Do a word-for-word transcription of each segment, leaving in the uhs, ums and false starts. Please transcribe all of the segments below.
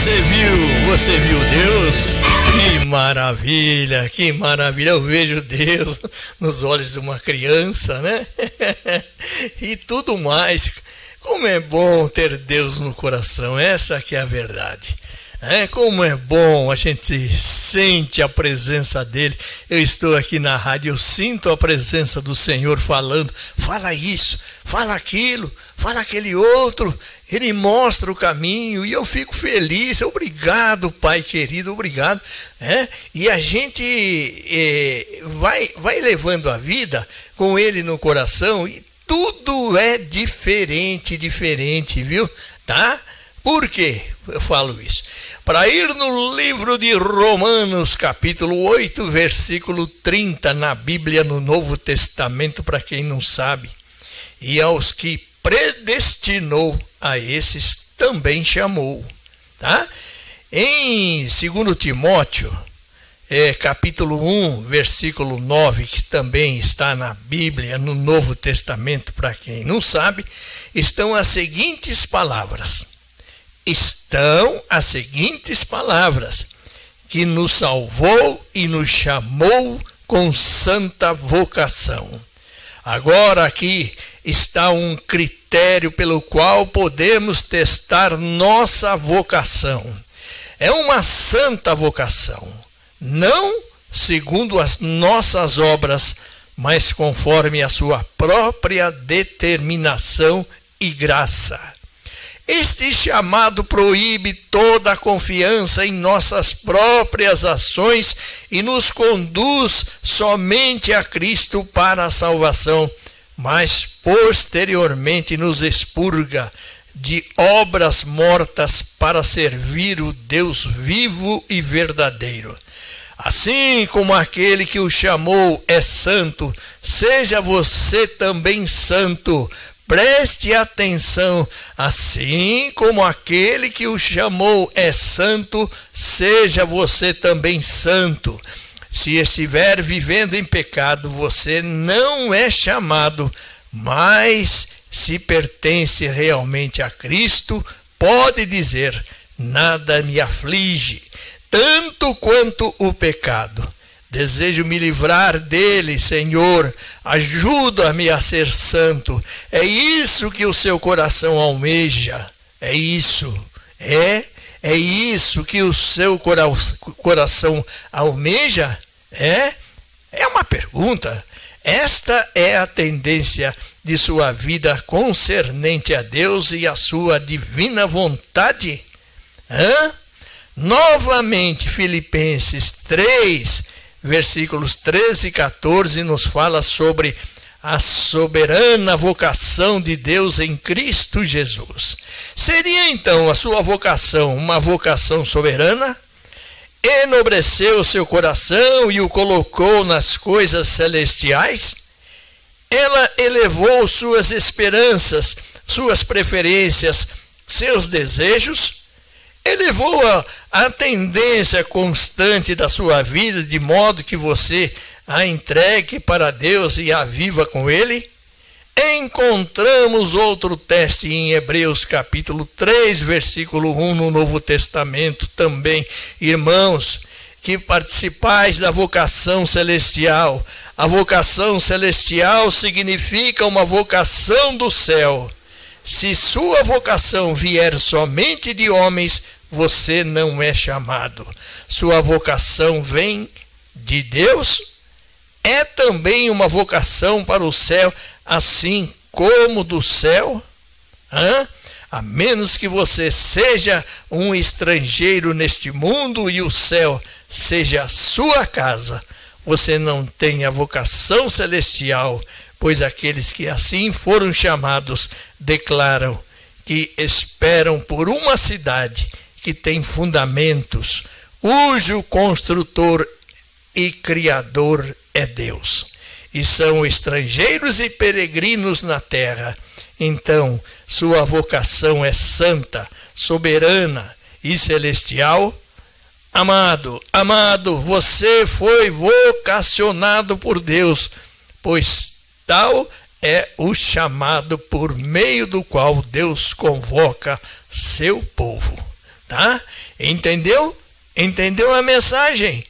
Você viu, você viu Deus? Que maravilha, que maravilha. Eu vejo Deus nos olhos de uma criança, né? E tudo mais. Como é bom ter Deus no coração, essa que é a verdade. É, como é bom, a gente sente a presença dele. Eu estou aqui na rádio, eu sinto a presença do Senhor falando. Fala isso, fala aquilo, fala aquele outro. Ele mostra o caminho e eu fico feliz. Obrigado, Pai querido, obrigado. É? E a gente é, vai, vai levando a vida com ele no coração e tudo é diferente, diferente, viu? Tá? Por quê eu falo isso? Para ir no livro de Romanos, capítulo oito, versículo trinta, na Bíblia, no Novo Testamento, para quem não sabe. E aos que predestinou, a esses também chamou. Tá? Em segundo Timóteo, é, capítulo um, versículo nove, que também está na Bíblia, no Novo Testamento, para quem não sabe, estão as seguintes palavras. Estão as seguintes palavras, que nos salvou e nos chamou com santa vocação. Agora aqui está um critério pelo qual podemos testar nossa vocação. É uma santa vocação, não segundo as nossas obras, mas conforme a sua própria determinação e graça. Este chamado proíbe toda a confiança em nossas próprias ações e nos conduz somente a Cristo para a salvação, mas posteriormente nos expurga de obras mortas para servir o Deus vivo e verdadeiro. Assim como aquele que o chamou é santo, seja você também santo. Preste atenção, assim como aquele que o chamou é santo, seja você também santo. Se estiver vivendo em pecado, você não é chamado, mas se pertence realmente a Cristo, pode dizer: nada me aflige, tanto quanto o pecado. Desejo me livrar dele, Senhor, ajuda-me a ser santo. É isso que o seu coração almeja, é isso, é, é isso que o seu cora- coração almeja? É? É uma pergunta. Esta é a tendência de sua vida concernente a Deus e a sua divina vontade? Hã? Novamente, Filipenses três, versículos treze e quatorze nos fala sobre a soberana vocação de Deus em Cristo Jesus. Seria então a sua vocação uma vocação soberana? Enobreceu seu coração e o colocou nas coisas celestiais? Ela elevou suas esperanças, suas preferências, seus desejos? Elevou a, a tendência constante da sua vida, de modo que você a entregue para Deus e a viva com Ele? Encontramos outro teste em Hebreus capítulo três, versículo um, no Novo Testamento também. Irmãos, que participais da vocação celestial. A vocação celestial significa uma vocação do céu. Se sua vocação vier somente de homens, você não é chamado. Sua vocação vem de Deus? É também uma vocação para o céu, assim como do céu? Hã? A menos que você seja um estrangeiro neste mundo e o céu seja a sua casa, você não tem a vocação celestial, pois aqueles que assim foram chamados declaram que esperam por uma cidade que tem fundamentos, cujo construtor e criador é Deus. E são estrangeiros e peregrinos na terra. Então, sua vocação é santa, soberana e celestial. Amado, amado, você foi vocacionado por Deus, pois tal é o chamado por meio do qual Deus convoca seu povo. Tá? Entendeu? Entendeu a mensagem?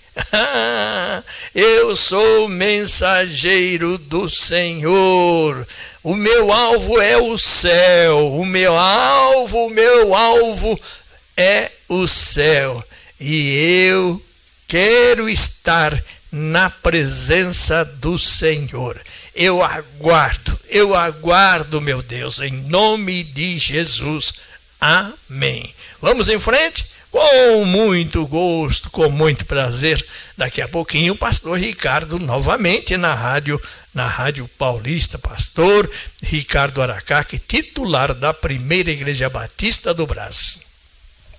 Eu sou mensageiro do Senhor. O meu alvo é o céu. O meu alvo, o meu alvo é o céu. E eu quero estar na presença do Senhor. Eu aguardo, eu aguardo, meu Deus, em nome de Jesus. Amém. Vamos em frente? Com muito gosto, com muito prazer. Daqui a pouquinho o pastor Ricardo novamente na rádio, na Rádio Paulista, pastor Ricardo Aracaque, titular da Primeira Igreja Batista do Brás.